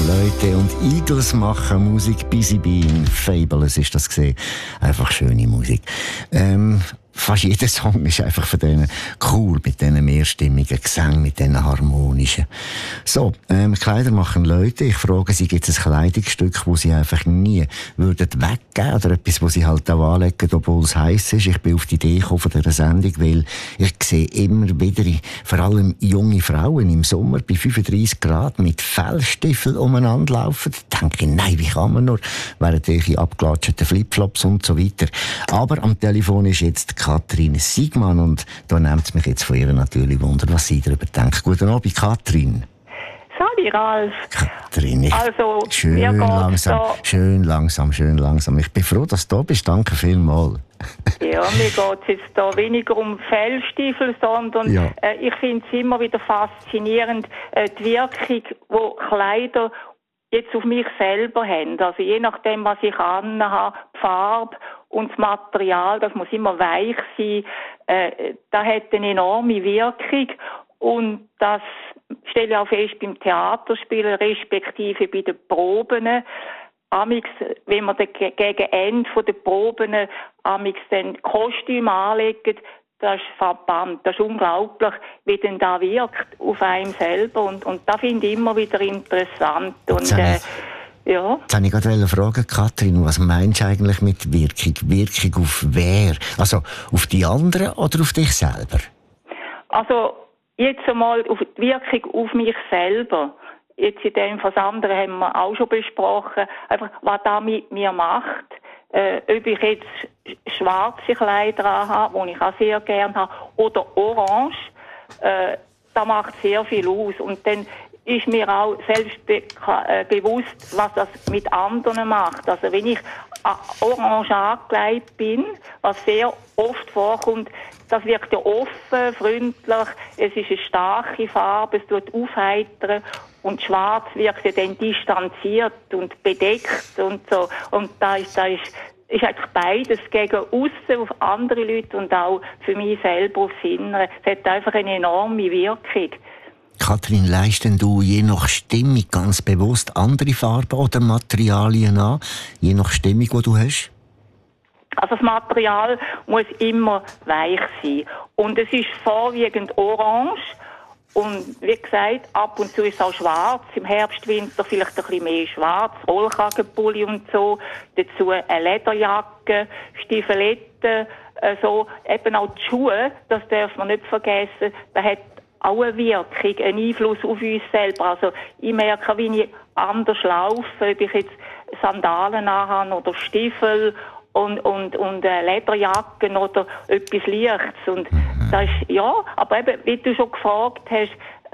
Leute und Eagles machen Musik. Busy Being, Fabulous ist das gesehen. Einfach schöne Musik. Fast jeder Song ist einfach von denen cool, mit diesen mehrstimmigen Gesängen, mit diesen harmonischen. So, Kleider machen Leute. Ich frage sie, gibt es ein Kleidungsstück, das sie einfach nie würden weggeben oder etwas, das sie halt auch anlegen, obwohl es heiß ist? Ich bin auf die Idee gekommen von dieser Sendung, weil ich sehe immer wieder, vor allem junge Frauen im Sommer bei 35 Grad mit Fellstiefeln umeinander laufen. Da denke ich, nein, wie kann man nur? Während welche abgelatschten Flipflops und so weiter. Aber am Telefon ist jetzt Katrin Siegmann und da nimmt es mich jetzt von ihr natürlich Wunder, was sie darüber denkt. Guten Abend, Katrin. Salut, Ralf. Katrin, also, schön langsam. Ich bin froh, dass du da bist. Danke vielmals. Ja, mir geht es jetzt da weniger um Fellstiefel, sondern ich finde es immer wieder faszinierend, die Wirkung, die Kleider jetzt auf mich selber haben. Also je nachdem, was ich anhabe, die Farbe und das Material, das muss immer weich sein. Das hat eine enorme Wirkung und das stelle ich auch fest beim Theaterspielen, respektive bei den Proben. Amix, wenn man gegen Ende der Proben dann Kostüme anlegt, das ist verbannt. Das ist unglaublich, wie denn da wirkt auf einem selber. Und das finde ich immer wieder interessant. Und, ja. Jetzt habe ich gerade fragen, Katrin, was meinst du eigentlich mit Wirkung? Wirkung auf wer? Also auf die anderen oder auf dich selber? Also jetzt einmal auf die Wirkung auf mich selber. Jetzt in dem Fall, das andere haben wir auch schon besprochen. Einfach, was das mit mir macht. Ob ich jetzt schwarze Kleider habe, die ich auch sehr gerne habe, oder orange, das macht sehr viel aus. Und dann ist mir auch selbst bewusst, was das mit anderen macht. Also wenn ich orange angelegt bin, was sehr oft vorkommt, das wirkt ja offen, freundlich, es ist eine starke Farbe, es tut aufheitern und schwarz wirkt ja dann distanziert und bedeckt und so. Und da ist eigentlich beides gegen aussen auf andere Leute und auch für mich selber aufs Innere. Es hat einfach eine enorme Wirkung. Katrin, leistest du je nach Stimmung ganz bewusst andere Farben oder Materialien an? Je nach Stimmung, die du hast? Also das Material muss immer weich sein. Und es ist vorwiegend orange. Und wie gesagt, ab und zu ist es auch schwarz. Im Herbst, Winter vielleicht ein bisschen mehr schwarz. Rollkragenpulli und so. Dazu eine Lederjacke, Stiefeletten, so. Eben auch die Schuhe, das darf man nicht vergessen. Da hat auch eine Wirkung, einen Einfluss auf uns selber. Also ich merke, wie ich anders laufe, ob ich jetzt Sandalen anhabe oder Stiefel und Lederjacken oder etwas Leichtes. Und das ist, ja, aber eben, wie du schon gefragt hast,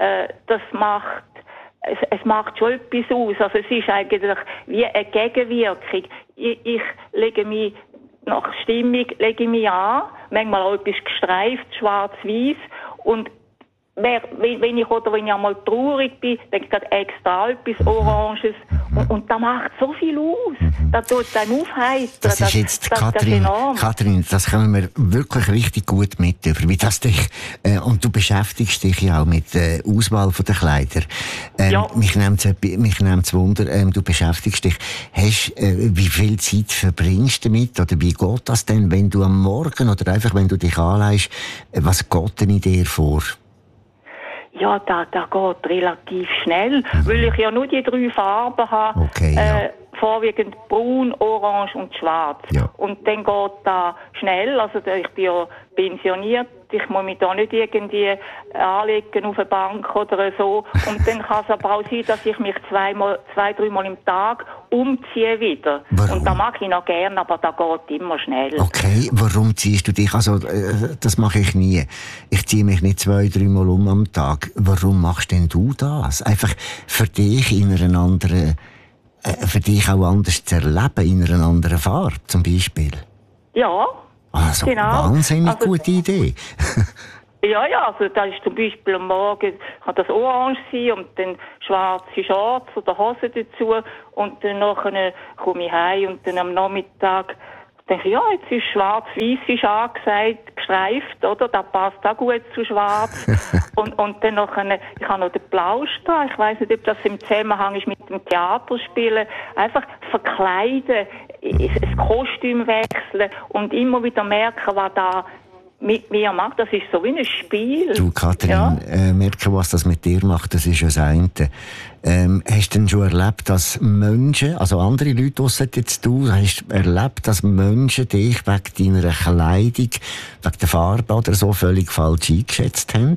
es macht schon etwas aus. Also es ist eigentlich wie eine Gegenwirkung. Ich lege mich nach Stimmung an, manchmal auch etwas gestreift, schwarz-weiß und wenn ich einmal traurig bin, denke ich gerade extra etwas Oranges. Und das macht so viel aus. Das tut dann aufheitern. Das ist jetzt, Katrin, das können wir wirklich richtig gut mit über, wie das dich, und du beschäftigst dich ja auch mit der Auswahl der Kleider. Ja. Mich nimmt's Wunder, du beschäftigst dich. Wie viel Zeit verbringst du damit? Oder wie geht das denn, wenn du am Morgen oder einfach, wenn du dich anlegst, was geht denn in dir vor? Ja, da geht relativ schnell, weil ich ja nur die 3 Farben habe. Okay, vorwiegend braun, orange und schwarz. Ja. Und dann geht das schnell, also ich bin ja pensioniert, ich muss mich da nicht irgendwie anlegen auf eine Bank oder so. Und dann kann es aber auch sein, dass ich mich 2-3 Mal im Tag umziehe wieder. Warum? Und das mag ich noch gerne, aber das geht immer schnell. Okay, warum ziehst du dich? Also, das mache ich nie. Ich ziehe mich nicht 2-3 Mal am Tag. Warum machst denn du das? Einfach für dich in einer anderen, für dich auch anders zu erleben, in einer anderen Farbe, zum Beispiel? Ja. Also, genau. Wahnsinnig gute Idee. Ja, also da ist zum Beispiel am Morgen kann das orange sein und dann schwarze Shorts oder Hosen dazu und dann nachher komme ich heim und dann am Nachmittag denke ich, ja, jetzt ist schwarz-weiß angesagt, gestreift, oder? Das passt auch gut zu schwarz. und dann noch ich habe noch den Plausch da. Ich weiss nicht, ob das im Zusammenhang ist mit dem Theaterspielen. Einfach verkleiden, das Kostüm wechseln und immer wieder merken, was da mit mir macht. Das ist so wie ein Spiel. Du, Kathrin, merken, was das mit dir macht, das ist ja das eine. Hast du denn schon erlebt, dass Menschen, also andere Leute ausser jetzt du, hast erlebt, dass Menschen dich wegen deiner Kleidung, wegen der Farbe oder so völlig falsch eingeschätzt haben?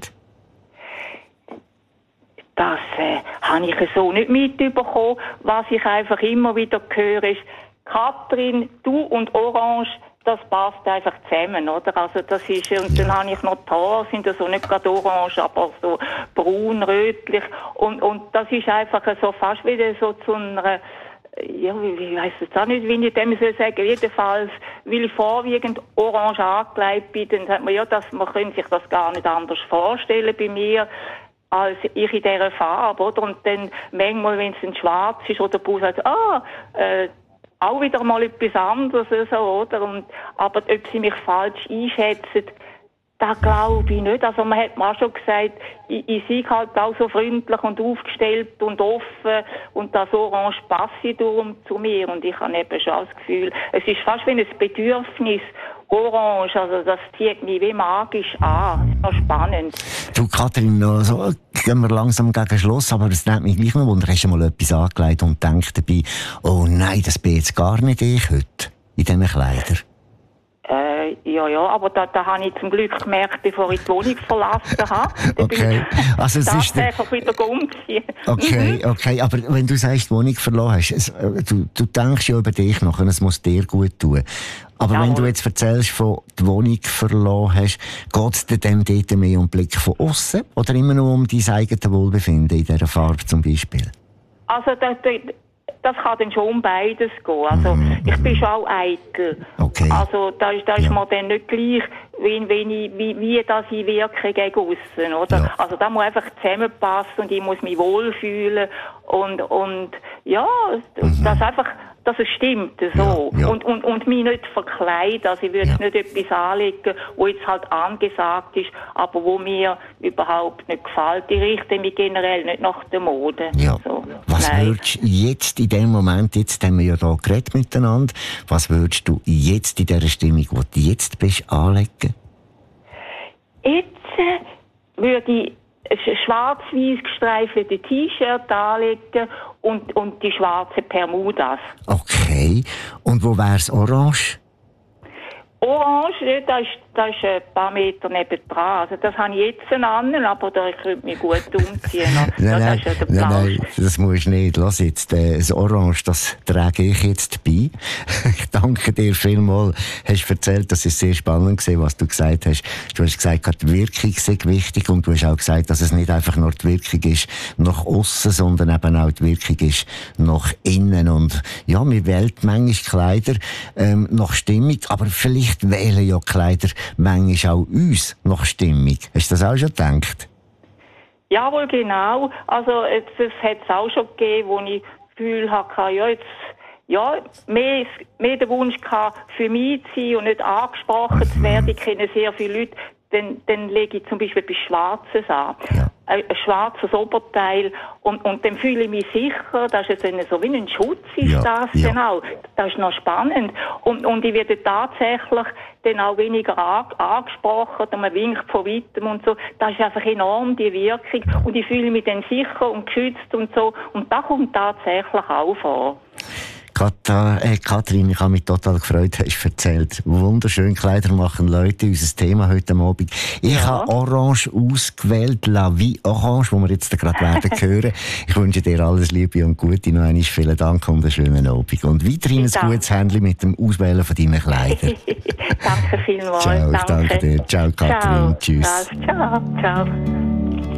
Das habe ich so nicht mitbekommen. Was ich einfach immer wieder höre, ist, Kathrin, du und Orange, das passt einfach zusammen, oder? Also das ist, und dann habe ich noch die Haare, sind so nicht gerade orange, aber so braun, rötlich. Und das ist einfach so fast wieder so zu einer, ja, ich weiss jetzt auch nicht, wie ich dem soll sagen. Jedenfalls, weil ich vorwiegend orange angelegt bin, dann sagt man, ja, man könnte sich das gar nicht anders vorstellen bei mir, als ich in dieser Farbe, oder? Und dann manchmal, wenn es ein schwarz ist oder Bus sagt, auch wieder mal etwas anderes, so, oder? Aber ob sie mich falsch einschätzen, das glaube ich nicht. Also man hat mir auch schon gesagt, ich sei halt auch so freundlich und aufgestellt und offen und das Orange passe darum zu mir. Und ich habe eben schon das Gefühl, es ist fast wie ein Bedürfnis, Orange, also das zieht mich wie magisch an. Das ist noch spannend. Du, Kathrin, also, gehen wir langsam gegen Schluss, aber es nimmt mich gleich noch Wunder, hast du mal etwas angelegt und denkst dabei, oh nein, das bin jetzt gar nicht ich heute, in diesen Kleidern? Ja, aber da habe ich zum Glück gemerkt, bevor ich die Wohnung verlassen habe. Okay. Also es ist einfach wieder umziehen. Okay, aber wenn du sagst, die Wohnung verloren hast, du denkst ja über dich nach und es muss dir gut tun. Aber wenn du jetzt erzählst, von der Wohnung verloren hast, geht es dir dann dort mehr um den Blick von außen oder immer nur um dein eigenes Wohlbefinden in dieser Farbe zum Beispiel? Also das kann dann schon um beides gehen. Also, ich bin schon auch eitel. Okay. Also, da ist mir dann nicht gleich, wie das ich wirke gegen aussen, oder? Ja. Also, da muss einfach zusammenpassen und ich muss mich wohlfühlen und ja, das einfach, dass es stimmt, so. Ja. Und mich nicht verkleiden. Also, ich würde nicht etwas anlegen, wo jetzt halt angesagt ist, aber wo mir überhaupt nicht gefällt. Ich richte mich generell nicht nach der Mode. Ja. So. Was würdest du jetzt in dem Moment, jetzt haben wir ja da geredet miteinander, was würdest du jetzt in dieser Stimmung, wo du jetzt bist, anlegen? Jetzt würde ich ein schwarz-weiß gestreifeltes T-Shirt anlegen und die schwarzen Bermudas. Okay. Und wo wär's orange? Orange, das ist ein paar Meter nebendran. Also das habe ich jetzt an, aber da könnte mich gut umziehen. Nein, das musst du nicht. Lass jetzt, das Orange, das trage ich jetzt bei. Ich danke dir vielmals. Du hast erzählt, das ist sehr spannend gewesen, was du gesagt hast. Du hast gesagt, die Wirkung sei wichtig und du hast auch gesagt, dass es nicht einfach nur die Wirkung ist nach außen, sondern eben auch die Wirkung ist nach innen. Und ja, wir wählen manchmal Kleider nach Stimmung, aber vielleicht wählen ja Kleider manchmal auch uns nach Stimmung. Hast du das auch schon gedacht? Jawohl, genau. Also es hat es auch schon gegeben, wo ich das Gefühl hatte, mehr den Wunsch hatte, für mich zu sein und nicht angesprochen zu werden. Ich kenne sehr viele Leute, dann lege ich zum Beispiel etwas Schwarzes an. Ja. Ein schwarzes Oberteil und dann fühle ich mich sicher, das ist jetzt so wie ein Schutz ist das genau. Das ist noch spannend und ich werde tatsächlich dann auch weniger angesprochen oder man winkt von weitem und so. Das ist einfach enorm, die Wirkung und ich fühle mich dann sicher und geschützt und so und das kommt tatsächlich auch vor. Kathrin, ich habe mich total gefreut, hast du erzählt. Wunderschön Kleider machen Leute, unser Thema heute Abend. Ich habe Orange ausgewählt, La Vie Orange, wo wir jetzt gerade werden hören. Ich wünsche dir alles Liebe und Gute. Noch einmal vielen Dank und einen schönen Abend. Und weiterhin ein gutes Händchen mit dem Auswählen von deinen Kleidern. Danke vielmals. Ciao, ich danke dir. Ciao, Kathrin. Ciao. Tschüss. Ciao.